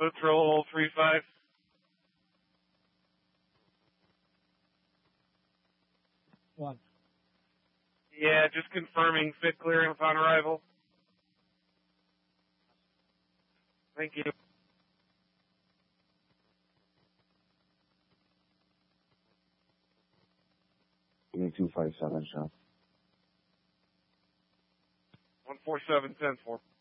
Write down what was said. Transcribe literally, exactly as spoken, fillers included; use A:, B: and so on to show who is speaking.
A: Patrol three five.
B: One.
A: Yeah, just confirming fit clearing upon arrival. Thank you.
C: Give me two five seven, shop.
A: one four seven ten four.